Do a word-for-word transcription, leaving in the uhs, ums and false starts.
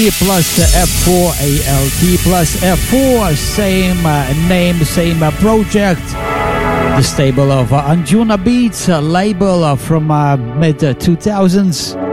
plus F four, A L T plus F four, same uh, name, same uh, project. The stable of uh, Anjuna Beats, a label uh, from uh, mid two thousands.